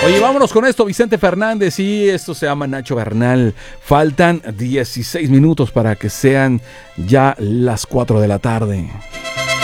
Oye, vámonos con esto, Vicente Fernández, y esto se llama Nacho Bernal. Faltan 16 minutos para que sean ya las 4 de la tarde.